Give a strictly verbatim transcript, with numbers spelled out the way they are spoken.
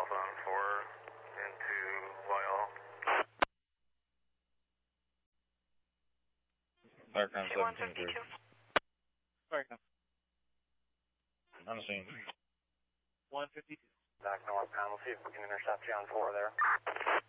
on four into Loyal. Firecom seventeen three. Firecom. On the scene. one fifty-two. Back north, we'll see if we can intercept you on four there.